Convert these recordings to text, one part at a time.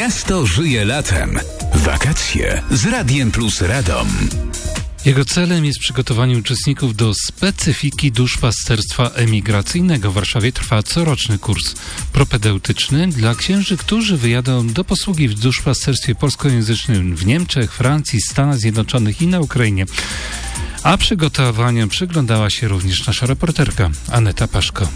Miasto żyje latem. Wakacje z Radiem Plus Radom. Jego celem jest przygotowanie uczestników do specyfiki duszpasterstwa emigracyjnego. W Warszawie trwa coroczny kurs propedeutyczny dla księży, którzy wyjadą do posługi w duszpasterstwie polskojęzycznym w Niemczech, Francji, Stanach Zjednoczonych i na Ukrainie. A przygotowaniom przyglądała się również nasza reporterka Aneta Paszko.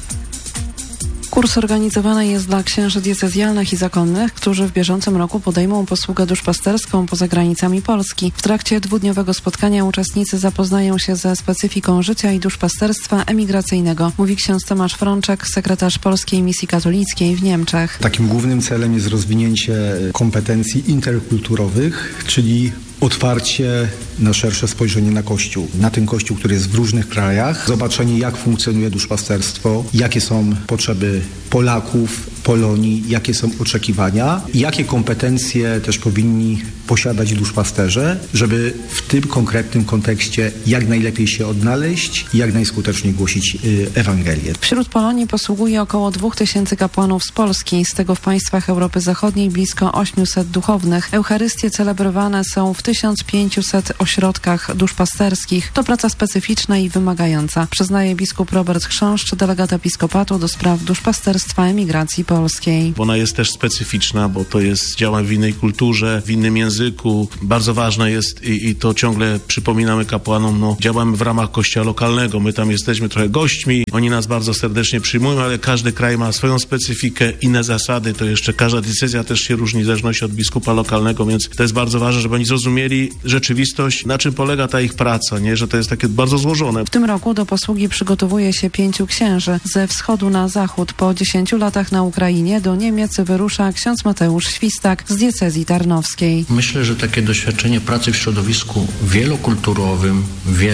Kurs organizowany jest dla księży diecezjalnych i zakonnych, którzy w bieżącym roku podejmą posługę duszpasterską poza granicami Polski. W trakcie dwudniowego spotkania uczestnicy zapoznają się ze specyfiką życia i duszpasterstwa emigracyjnego, mówi ksiądz Tomasz Frączek, sekretarz Polskiej Misji Katolickiej w Niemczech. Takim głównym celem jest rozwinięcie kompetencji interkulturowych, czyli otwarcie na szersze spojrzenie na Kościół. Na ten Kościół, który jest w różnych krajach. Zobaczenie, jak funkcjonuje duszpasterstwo, jakie są potrzeby Polaków, Polonii, jakie są oczekiwania, jakie kompetencje też powinni posiadać duszpasterze, żeby w tym konkretnym kontekście jak najlepiej się odnaleźć i jak najskuteczniej głosić Ewangelię. Wśród Polonii posługuje około 2000 kapłanów z Polski, z tego w państwach Europy Zachodniej blisko 800 duchownych. Eucharystie celebrowane są w 1500 ośrodkach duszpasterskich. To praca specyficzna i wymagająca, przyznaje biskup Robert Chrząszcz, delegat episkopatu do spraw duszpasterstwa emigracji polskiej. Ona jest też specyficzna, bo to jest działa w innej kulturze, w innym języku. Bardzo ważne jest i to ciągle przypominamy kapłanom, działamy w ramach kościoła lokalnego. My tam jesteśmy trochę gośćmi, oni nas bardzo serdecznie przyjmują, ale każdy kraj ma swoją specyfikę, inne zasady, to jeszcze każda decyzja też się różni w zależności od biskupa lokalnego, więc to jest bardzo ważne, żeby oni zrozumieli rzeczywistość, na czym polega ta ich praca, nie? Że to jest takie bardzo złożone. W tym roku do posługi przygotowuje się 5 księży. Ze wschodu na zachód po 10 latach na Ukrainie do Niemiec wyrusza ksiądz Mateusz Świstak z diecezji tarnowskiej. Myślę, że takie doświadczenie pracy w środowisku wielokulturowym,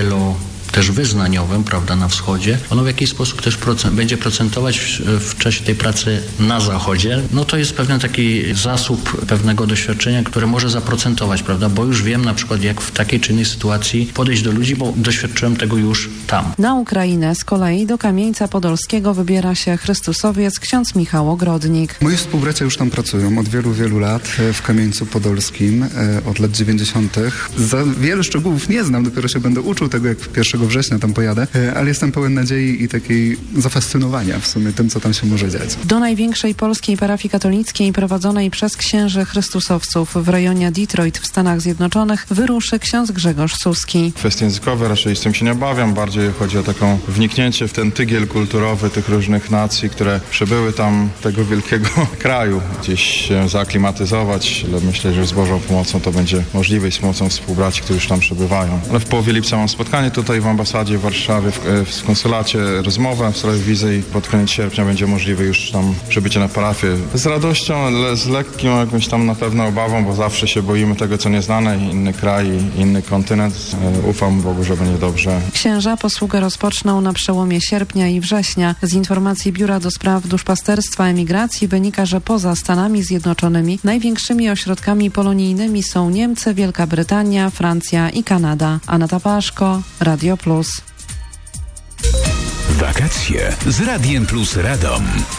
też wyznaniowym, prawda, na wschodzie, ono w jakiś sposób też będzie procentować w czasie tej pracy na zachodzie. To jest pewien taki zasób pewnego doświadczenia, które może zaprocentować, prawda, bo już wiem na przykład, jak w takiej czy innej sytuacji podejść do ludzi, bo doświadczyłem tego już tam. Na Ukrainę z kolei do Kamieńca Podolskiego wybiera się chrystusowiec ksiądz Michał Ogrodnik. Moi współbracia już tam pracują od wielu, wielu lat w Kamieńcu Podolskim, od lat 90. Za wiele szczegółów nie znam, dopiero się będę uczył tego, jak 1 września tam pojadę, ale jestem pełen nadziei i takiej zafascynowania w sumie tym, co tam się może dziać. Do największej polskiej parafii katolickiej prowadzonej przez księży chrystusowców w rejonie Detroit w Stanach Zjednoczonych wyruszy ksiądz Grzegorz Suski. Kwestie językowe raczej z tym się nie obawiam, bardziej chodzi o taką wniknięcie w ten tygiel kulturowy tych różnych nacji, które przybyły tam tego wielkiego kraju, gdzieś się zaaklimatyzować, ale myślę, że z Bożą pomocą to będzie możliwe i z pomocą współbraci, którzy już tam przebywają. Ale w połowie lipca mam spotkanie tutaj w ambasadzie w Warszawie, w konsulacie rozmowę w sprawie wizy i pod koniec sierpnia będzie możliwe już tam przybycie na parafię. Z radością, ale z lekkim jakąś tam na pewno obawą, bo zawsze się boimy tego, co nieznane, inny kraj, inny kontynent. Ufam Bogu, że będzie dobrze. Księża posługę rozpoczną na przełomie sierpnia i września. Z informacji Biura do Spraw Duszpasterstwa Emigracji wynika, że poza Stanami Zjednoczonymi największymi ośrodkami polonijnymi są Niemcy, Wielka Brytania, Francja i Kanada. Aneta Paszko, Radio Plus. Wakacje z Radiem Plus Radom.